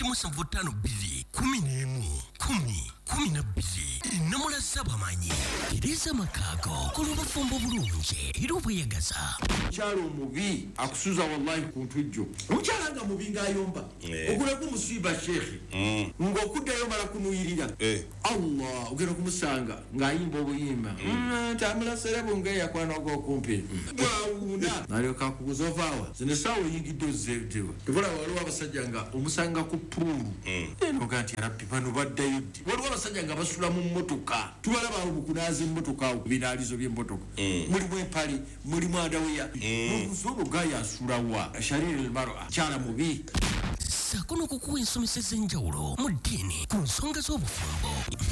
752 ennamula z'abamanyi tereza makaago kola obufumbo bulungi era obweyagaza mukyala omubi akusuza wallahi ku ntujjo omukyala nga mubi ng'ayomba ogulaku musiiba shekhe ng'okuddayo mala kunuyirira allah ogenda kumusanga ng'ayimba obuyimba ntambula serebo ng'eyakwanaga okumpi bwawuuna nalyoka akubuza ovaawa zino essaawa oyingidde ozeetewa tebula waliwo abasajja nga omusanga ku puulu enoga nti yarabbi bano baddayo ddi waliwo abasajja nga basula mu mmotoka tubalaba awo mukunaaza emmotoka awo binaalizo by'emmotoka mulimu empali mulimu adaweya obuzobo gayasulawa shariri elmara kyala mubi saako n'okukuwa ensomesa ez'enjawulo mu ddiini ku nsonga z'obufumbo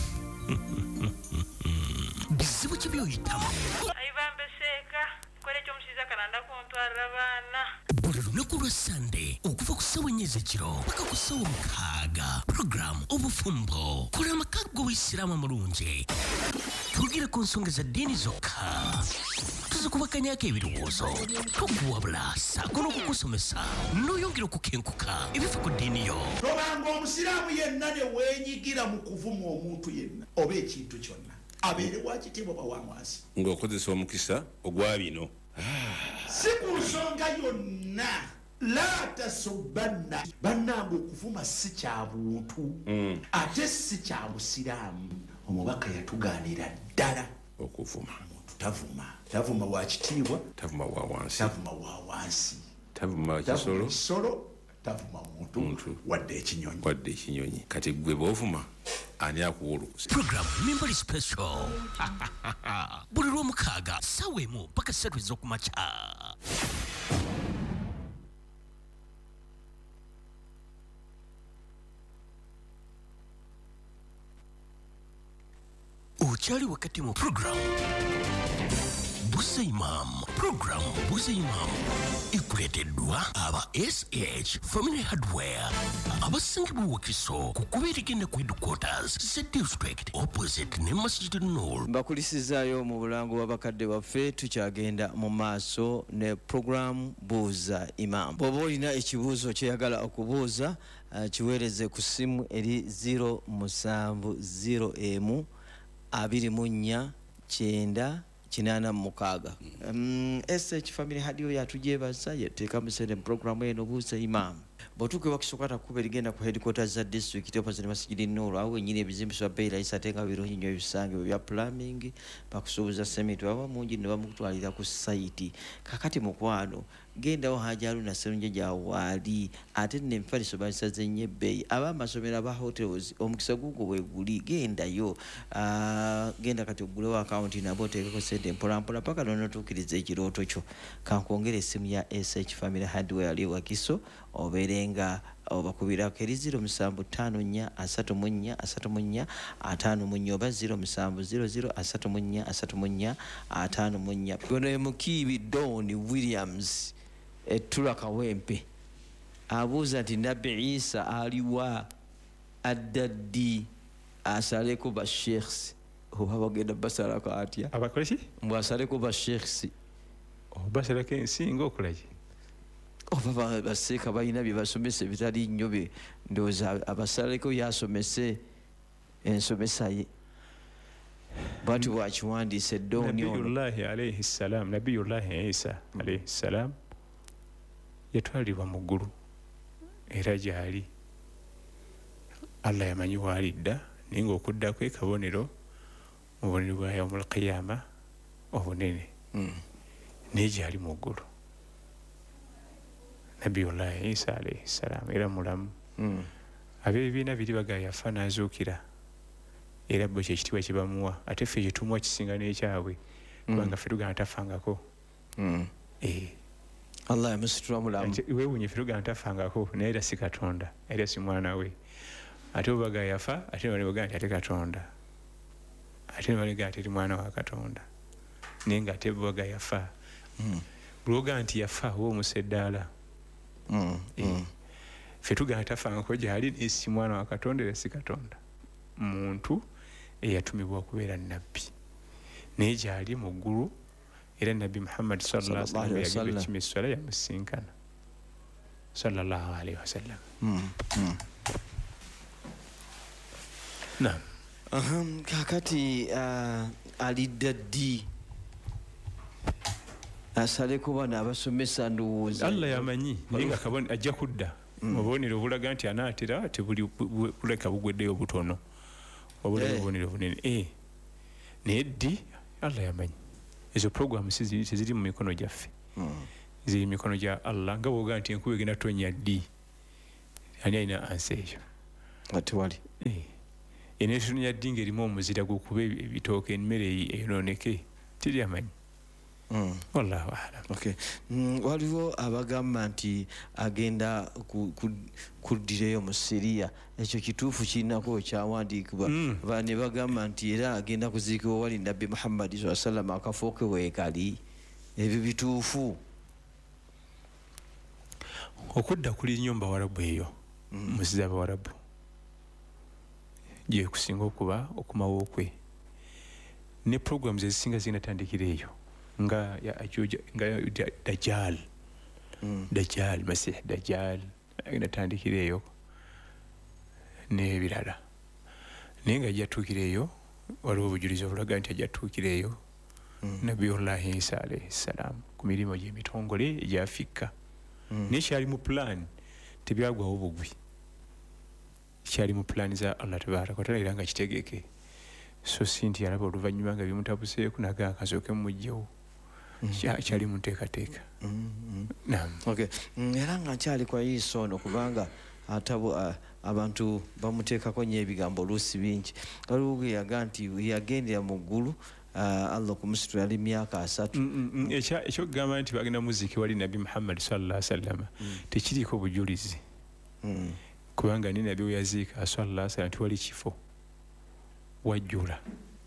bizibu ki by'oyitamu ayibambeseeka kole ekyomusiiza kananda kuntwalira baana buli lunaku lwa sande okuva ku ssaawa 4 ez'ekiro paka ku ssaawa 6 puroguramu obufumbo kola amaka g'obuyisiraamu amulungi twogera ku nsonga za ddiini zokka tuzikubaganyako ebirowoozo tokuwabula saako n'okukusomesa n'oyongera okukenkuka ebifa ku ddiini yo tobanga omusiraamu yenna ne weenyigira mu kuvuma omuntu yenna oba ekintu kyonna abeere wakitiibwa bawamwasi ng'okozesa omukisa ogwa bino si ku nsonga yonna la tasubanna bannange okuvuma si kya buntu ate si kya busiraamu omubaka yatugaanira ddala okuvuma tavuma wa kitiibwa tavuma wa wansi tavuma kisolo tavuma muntu wadde ekinyonyi kati gwe bw'ovuma ani akuwulukusa puroguramu mimbali special buli lw'omukaaga ssaawa 1 paka 3 ez'okumakya okyali wakati mu puroguramu buza imam puroguramu buza imam ekuleeteddwa aba SH Family Hardware abasangibwa Wakiso ku kubeera egenda ku headquarters z district opposite ne Masjid Nur. Mbakulisizaayo mu bulango bw'abakadde baffe tukyagenda mu maaso ne puroguramu buuza imam. Bw'oba olina ekibuuzo kyeyagala okubuuza kiweereze ku ssimu eri 070 24 9 86 SH Family Radio yatujebaza yateeka musere programu eno buuza imam botuke wakisokata kuba ligenda ku headquarters za district opposite Masjid Nur awo nyine ebizimbiswa beira isatenga birungi nyo bisange bya plumbing bakusuubuza cement baba mungi ne bamutwalira ku site kakati mukwano genda ho hajaru na serunje ja wali ate ne mfaliso basaze nye bei abamasomera ba hotels omukisa gugo weguli genda yo genda kati ogule wa account nabo tekeko sente mpola paka nono tukirize ekiroto kyo kankongere simu ya SH Family Hardware ali Wakiso oberenga obakubira keri 0754 0 gono mukibi Don Williams etula kawempe abuza ati Nabi Isa aliwa adaddi asaleko ba sheikhs oba bagenda basala ka atya abakolesi mwasaleko ba sheikhs obasala ke nsingo okulaje oba baseka bayina bye basomese bitali nnyo ndoza abasaleko yasomese ensomesa ye bati wakiwandiise Doni Nabiyullahi alayhi salam Nabiyullahi Isa alayhi salam yatwalibwa mu ggulu era gyali Allah yamanyi waalidda naye ng'okudda kwe kabonero mu bubonero bwa yaumul qiyama obunene naye gyali mu ggulu Nabiyullahi Isa alayhi salam era mulamu ab'ebibiina biri baga yafa n'azuukira era bo kyekitiibwa kibamuwa ate ffe kyetumuwa kisinga n'ekyabwe kubanga ffe tugana tafangako Allah yamusitula mulamu weewuunye ffe tugana tafangako naye era si Katonda era si mwana we ate obaga yafa ate ne bagamba nti ate Katonda ate ne bagamba nti eri mwana wa Katonda naye ng'ate baga yafa buli ogamba nti yafa oba omuseddaala ffe tugana tafangako gyali naye si mwana wa Katonda era si Katonda muntu eyatumibwa okubeera nabbi naye gyali mu ggulu era nabbi Muhammad sallallahu alaihi wasallam yagamba ekimeswala yamusinkana sallallahu alaihi wasallam. Naam. Kakati alidda ddi asale kuba n'abasomesa ndowooza Allah yamanyi naye nga kaboni ajja kudda obubonero obulaga nti anaatera tebuli buleka bugweddeyo obutono wabulayo obubonero bunene naye ddi Allah yamanyi. Ezo programu teziri mu mikono gyaffe ziri mu mikono gya Allah nga bwoga nti enkuba egenda tonya ddi ani alina ansa eyo tewali enetonya ddi ng'erimu omuzira gw'okuba ebitooke emmere eyonooneke tiri amanyi. Wallahu a'lam. Waliwo abagamba nti agenda kuddireyo mu Syria, ekyo kituufu kirinako kyawandiikibwa ne bagamba nti era agenda kuziikibwa wali nabbi Muhammad sallallahu alaihi wasallam akafo ke weekali. Ebyo bituufu? Okudda kuli nnyo Bawarabu eyo muziza Bawarabu gye kusinga okuba okumawo okwe ne programs ezisinga zinatandikira eyo nga ya ajuja nga Dajjal Masih Dajjal inatandikira eyo n'ebirala naye nga ajjatuukira eyo waliwo obujulizi obulaga nti ajjatuukira eyo Nabiyullahi Isa alayhi salam ku mirimu gy'emitongole egy'Afrika naye kyali mu plan tebyagwawo bugwi kyali mu plan za Allah tabaraka wa taala era nga kitegeeke so sinti yalaba oluvannyuma nga bimutabuseeku naga akasooke mumugjewo kyali mu nteekateeka. Era nga nkyali kwa Yesu ono kubanga abantu bamuteekako nnyo ebigambo oluusi bingi. Waliwo gwe yaga nti yagendera mu ggulu Allah kumusitula yali myaka 3. Ekyo kugamba nti bagenda muziki wali nabbi Muhammad sallallahu alaihi wasallam tekiriiko bujulizi kubanga ni nabbi yaziika sallallahu alaihi wasallam tiwali kifo wajjula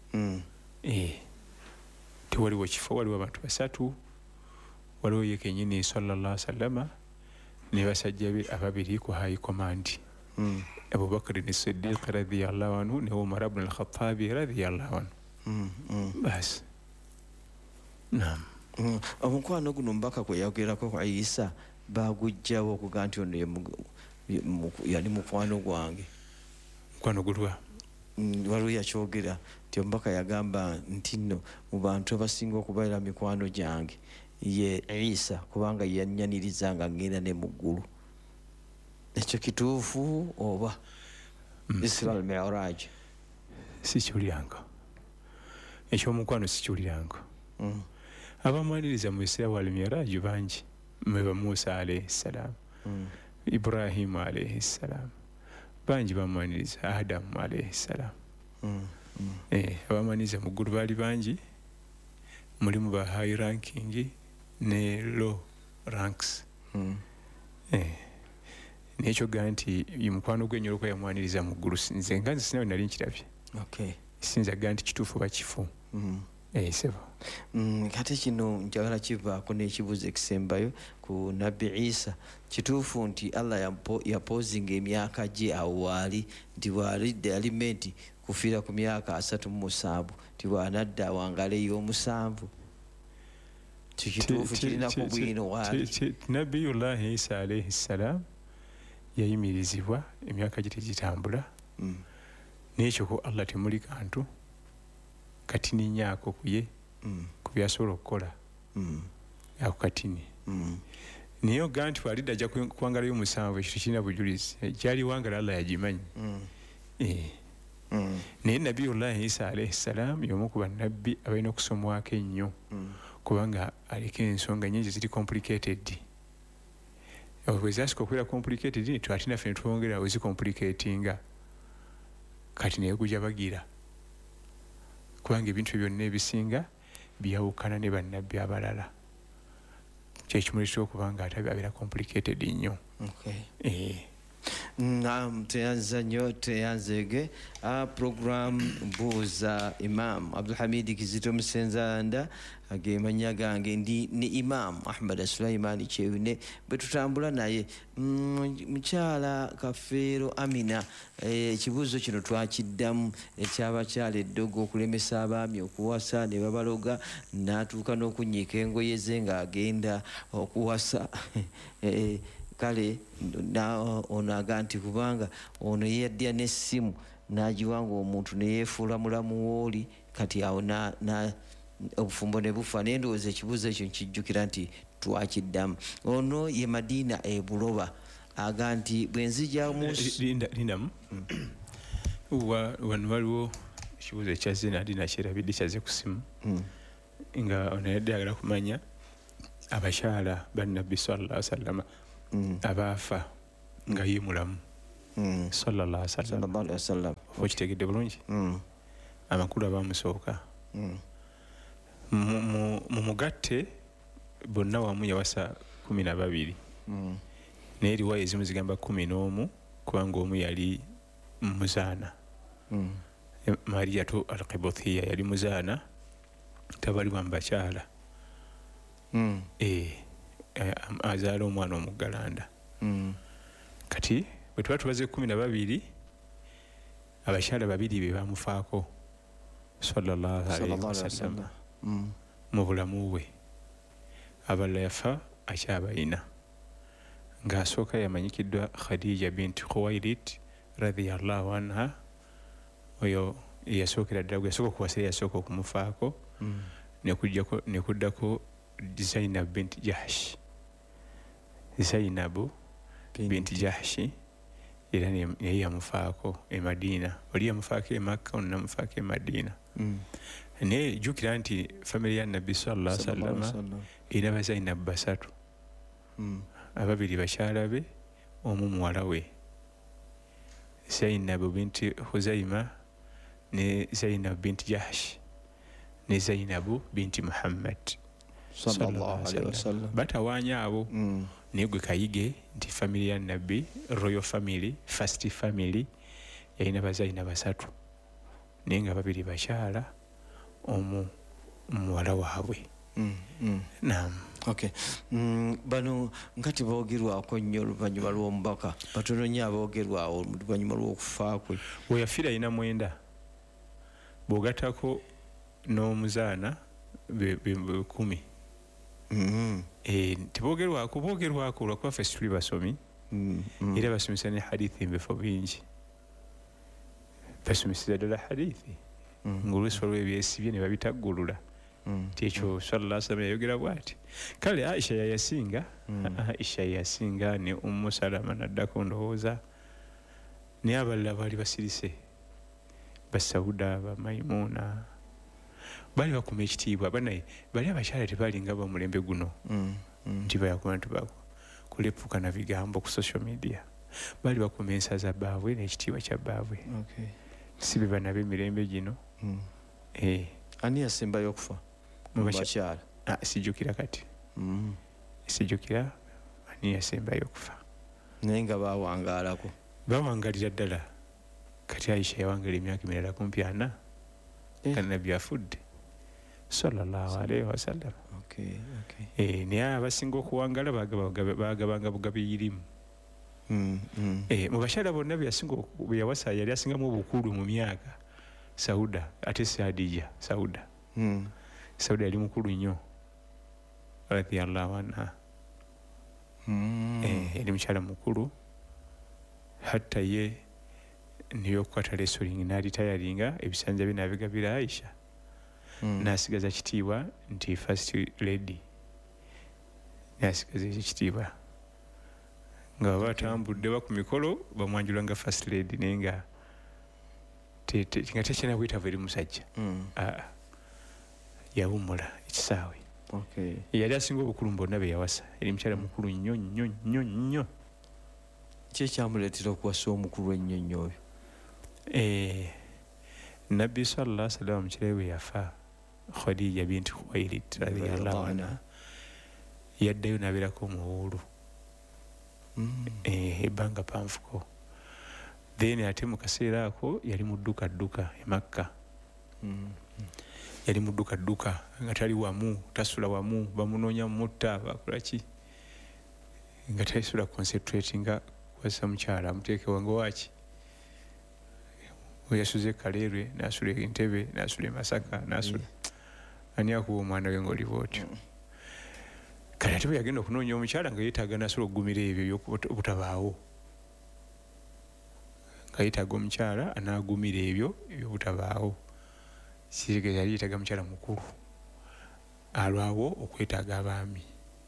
tiwaliwo kifo waliwo abantu basatu waliwo ye kennyini sallallahu alaihi wasallam ne basajja be ababiri ku high command Abu Bakr as-Siddiq radiyallahu anhu ne Umar ibn al-Khattab radiyallahu anhu bas. Naam. Omukwano guno mbaka kwe yagerako kwa Isa bagujjawo okuga nti ono yali mukwano gwange. Mukwano gulwa waliwo yakyogera nti ombaka yagamba nti nno mu bantu abasinga okubeera mikwano gyange ye Isa kubanga yannyaniriza nga ngenda ne mu ggulu. Ekyo kituufu oba Isra al-Mi'raj? Sikiwuliranga ekyomukwano sikiwuliranga. Abamwaniriza mu Isra wal-Mi'raj bangi mwe Musa alayhi salam Ibrahim alayhi salam bangi bamwaniriza Adam alayhi salam abamwaniriza mu ggulu baali bangi mulimu ba high ranking ne low ranks nekyo gaa nti mukwano gwe nnyoloko yamwaniriza mu ggulu nze nga nze sinawe nali nkirabye sinza gaa nti kituufu oba kifu sebo. Kati kino njagala kivaako n'ekibuuzo ekisembayo ku nabbi Isa. Kituufu nti Allah yapozinga emyaka gye awo waali nti bw'alidde alimenti kufiira ku myaka 37 nti bw'anadda awangala ey'omusanvu? Kituufu kirinaku bwino waali? Nabiyullahi Isa alayhi salam yayimirizibwa emyaka gye tegitambula n'ekyo ko Allah temuli kantu katini nyaako kuye ku byasobola okukola ako katini naye oga nti walidde ajja kuwangalayo omusanvu ekyo tekirina bujulizi gyali wangala Allah yagimanyi. Naye Nabiyullahi Isa alayhi salam y'omu ku bannabbi abalina okusomwako ennyo kubanga aliko ensonga nnyingi ziri complicated bwe zasika okubeera complicated ate naffe ne twongera wezi complicatinga kati naye gujja bagira kubanga ebintu byonna ebisinga byawukana ne bannabbi abalala kyekimuleetera okuba nga ate abeera complicated nnyo. Naam, tuanze nyote yanzege program buuza Imam Abdulhamid Kizito Musenzanda agemanya gange ndi ni Imam Ahmad Sulaimani Chewine betutambula naye mukyala Kafeero Amina ekibuuzo kino twakiddamu ekyabakyala eddogo okulemesa abaami okuwasa ne babaloga n'atuuka n'okunyiika engoye ze ng'agenda okuwasa kale na ono aga nti kubanga ono yeyaddya n'essimu n'agiwanga omuntu ne yeefuula mulamu wooli kati awo na obufumbo ne bufa naye ndowooza ekibuuzo ekyo nkijjukira nti twakiddamu. Ono ye Madiina Buloba aga nti bwe nzija lindamu wano waliwo ekibuuzo ekyazze nadi nakyerabidde kyaze ku simu nga ono yadde ayagala kumanya abakyala bannabbi sallallahu alaihi wasallama abaafa nga ye mulamu sallallahu alaihi wasallam okitegedde bulungi amakulu abamusooka mu mugatte bonna wamu yawasa 12 naye eriwayo ezimu zigamba 11 kubanga omu yali muzaana Mariyatu al-Qibuthiya yali muzaana tabaliwa mu bakyala azaala omwana omuggalanda kati bwe tuba tubaze 12 abakyala 2 be bamufaako sallallahu alaihi wasallam mu bulamu bwe abalala yafa akyabalina ng'asooka yamanyikiddwa Khadija binti Khuwailid radhiyallahu anha oyo yasookera ddala gwe yasooka okuwasa yasooka okumufaako nekuddako Zainab binti Jahsh Zainabu binti Jahshi era naye yamufaako e Madiina oli yamufaako e Makka ono namufaako e Madiina naye jjukira nti famire ya Nabbi sallallahu alaihi wasallam erina bazainabu 3 ababiri bakyala be omu muwala we Zainabu binti Huzaima ne Zainab binti Jahsh ne Zainabu binti Muhammad sallallahu alaihi wasallam batawaanya abo naye gwe kayige nti famire ya Nabbi royal family first family yalina bazaina 3 naye nga 2 bakyala omu muwala waabwe. Naam. Okay. Bano ngati boogerwako nnyo oluvannyuma lw'omubaka batono nnyo aboogerwawo oluvannyuma lw'okufa kwe. We yafiira alina 9 bw'ogattako n'omuzaana be 10. Teboogerwako olwakuba ffe tuli basomi era basomesa ne hadithi mbifo bingi basomeseza ddala hadithi ng'oluusi waliwo ebyesibye ne babitaggulula nti ekyo sallallahu alaihi wasallam yayogera bw'ati. Kale Aisha yasinga ne Ummu Salama naddako ndowooza naye abalala baali basirise Basauda Bamaimuna bali bakuma ekitiibwa banaye bali abakyala tebalinga bamulembe guno nti bayakuba nti kulepuka na bigambo ku social media bali bakuma ensaza baabwe n'ekitiibwa kya baabwe si be bana b'emirembe gino. Ani yasembayo okufa mu bakyala? Sijjukira kati sijjukira ani yasembayo okufa naye nga bawangaalako bawangalira ddala kati Aisha yawangalira emyaka emirala kumpi 4 kana Nabbi afudde sallallahu alaihi wasallam. Naye abasinga okuwangala bagabanga bugabiyirimu. Mu bakyala bonna bwe yawasa yali asingamu obukulu mu myaka Sauda ate Khadija Sauda yali mukulu nnyo radhiyallahu anha. Yali mukyala mukulu hatta ye niyokukwata lesoling n'alitayalinga ebisanja bye n'abigabira Aisha n'asigaza kitiibwa nti first lady n'asigaza ekitiibwa nga baba batambudde baku mikolo bamwanjula nga first lady naye nga tekyina bwetava eri musajja yawummula ekisaawe. Yali asinga obukulu mu bonna be yawasa eri mukyala mukulu nnyo nnyo nnyo nnyo. Ki ekyamuleetera okuwasa omukulu ennyo nnyo oyo? Nabbi sallallahu alaihi wasallam mukire we yafa Khadija binti Khuwailid radhiyallahu anha yaddayo n'abeerako omuwuulu ebbanga panvuko. Then ate mu kaseera ako yali mu dduka e Makka. Yali mu dduka nga tali wamu, tasula wamu, bamunoonya mutta bakola ki nga tasula concentrating nga kwasa mukyala amuteeke wange waki yasuze Kaleerwe n'asula Entebbe n'asula Masaka n'asula ani akuwa omwana we ng'oli bw'otyo. Kale ate bwe yagenda okunoonya omukyala nga yeetaaga n'asula okugumira ebyo ebyobutabaawo, nga yeetaaga omukyala anaagumira ebyo ebyobutabaawo. Sirigeza yali yeetaaga mukyala mukulu alwawo okwetaaga abaami.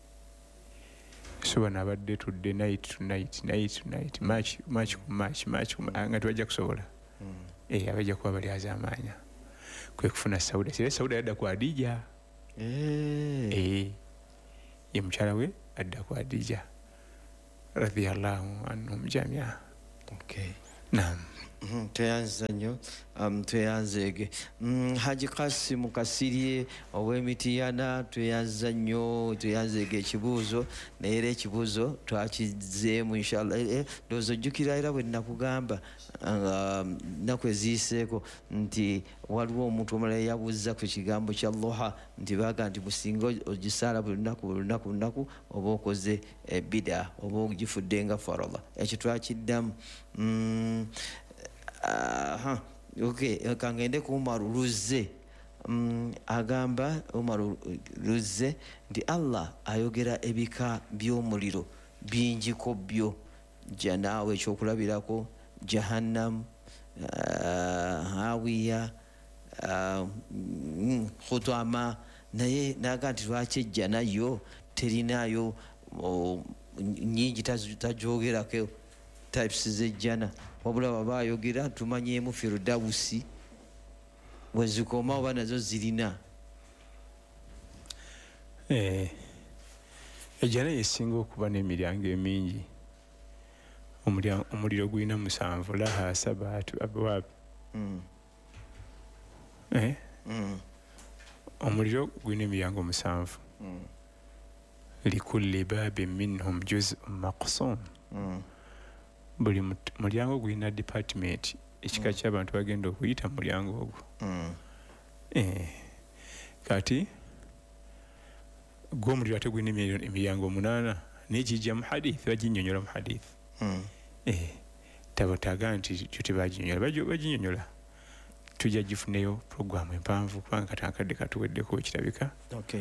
So bano abadde tudde night to night, match nga tebajja kusobola. Abajja kuba bali azaamaanya kwe kufuna Sauda. Sire Sauda yadda ku Adija. Ye mukyala we adda ku Adija radiyallahu anhum jamia. Naam. Tweyanza nnyo, tweyanzeege. Haji Kasim Kasirye ow'Emitiyana tweyanza nnyo, tweyanzeege ekibuuzo naye era ekibuuzo twakizeemu inshallah. Ndowooza ojjukira era bwe nakugamba nnaku eziyiseeko nti waliwo omuntu omulala yabuuza ku kigambo kya Luha nti baaga nti musinga ogisaala buli lunaku oba okoze bida oba ogifudde nga farala. Ekyo twakiddamu. Kangende ku Umar Luzze. Agamba Umar Luzze nti Allah ayogera ebika by'omuliro bingiko byo, janaawe ekyokulabirako, Jahannam, Hawiya, Khutama, naye naga nti lwaki ejja nayo terinayo nyingi tajoogerako types z'ejjana, wabula baba ayogera tumanyeemu Firdausi wezikoma oba nazo zirina. Ejjana yesinga okuba n'emiryango emingi. Omuliro gulina 7 laha sabatu abwab. Omuliro gulina emiryango 7. Likulli babin minhum juz'un maqsum. Buli mulyango gulina department ekika ky'abantu bagenda okuyita mu mulyango ogwo. Kati gw'omuliro ate gulina emiryango 8 n'egijja mu hadith, baginnyonnyola mu hadith. Tabataga nti kyo tebaginnyonnyola, baginnyonnyola. Tujja gifuneyo programu empanvu kubanga katankadde katuweddeko ekirabika.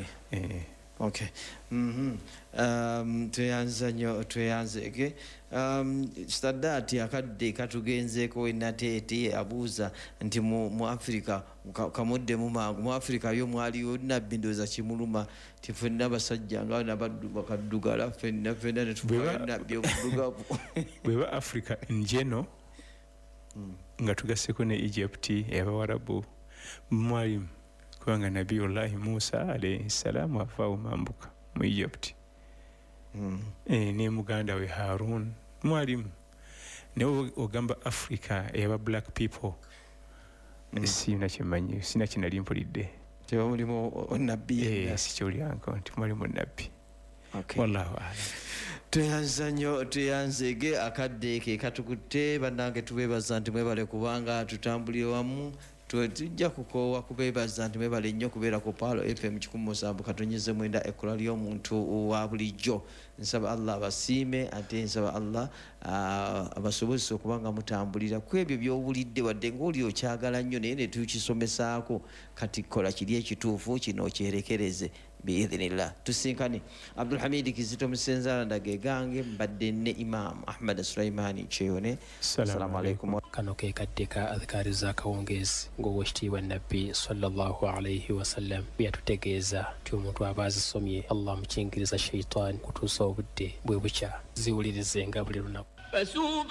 Tweyanza nnyo, tweyanzeege. Stadati akadde katugenzeeko enateeti abuuza nti mu Africa kamuddemu mangu, mu Africa yo mwaliyo nabbi ndowooza kimuluma ti ffenna abasajja nga nabaddu bakaddugala ffenna ne tufuuka nabbi okuddugavu. Bweba Africa njeno nga tugasseko ne Egypt ey'Abawarabu mwalimu kubanga Nabiyullahi Musa alayhi salamu afaawo mambuka mu Egypt. Ne muganda we Harun mwalimu. Naye ogamba Africa ey'aba black people sina kimanyi, sina kinali mpulidde. Mulimu nabbi. Sikyolyanko nti mulimu nabbi. Wallahu a'lam. Tweyanza nnyo, tweyanzeege akadde ke katukutte. Bannange tubeebaza nti mwebale kubanga tutambulire wamu. Tujja kukoowa kubeebaza nti mwebale nnyo kubeera ku Palo FM 107.9 ekkola ly'omuntu wa bulijjo. Nsaba Allah abasiime ate nsaba Allah abasobozesa okuba nga mutambulira ku ebyo by'owulidde wadde ng'oli okyagala nnyo naye ne tukisomesaako kati kola kiri ekituufu kino okyerekereze biidhinillah. Tusinkane Abdul Hamid Kizito Musenzala ndage gange mbadde ne Imam Ahmad Sulaimani Cheyone. Assalamu alaikum. Kano ke kaddeka adhikari za kawongezi ng'owekitiibwa Nabbi sallallahu alayhi wasallam byatutegeeza nti omuntu aba azisomye Allah mukingiriza shaitan kutuusa obudde bwe bukya ziwulirize nga buli lunaku.